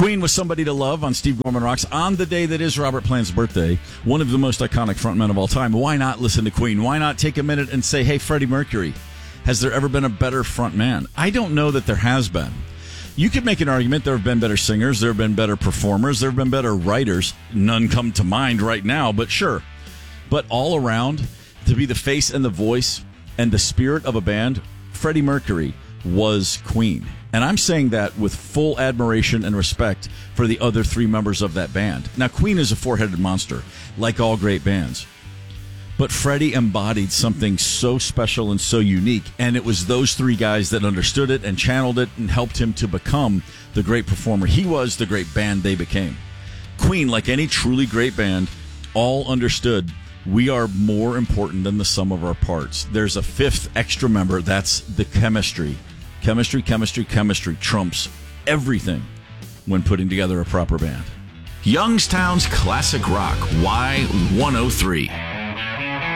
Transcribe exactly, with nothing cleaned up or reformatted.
Queen was Somebody to Love on Steve Gorman Rocks on the day that is Robert Plant's birthday, one of the most iconic frontmen of all time. Why not listen to Queen? Why not take a minute and say, hey, Freddie Mercury, has there ever been a better frontman? I don't know that there has been. You could make an argument there have been better singers, there have been better performers, there have been better writers. None come to mind right now, but sure. But all around, to be the face and the voice and the spirit of a band, Freddie Mercury was Queen. And I'm saying that with full admiration and respect for the other three members of that band. Now, Queen is a four-headed monster, like all great bands. But Freddie embodied something so special and so unique, and it was those three guys that understood it and channeled it and helped him to become the great performer he was, the great band they became. Queen, like any truly great band, all understood we are more important than the sum of our parts. There's a fifth extra member, that's the chemistry. Chemistry, chemistry, chemistry trumps everything when putting together a proper band. Youngstown's Classic Rock, Y one oh three.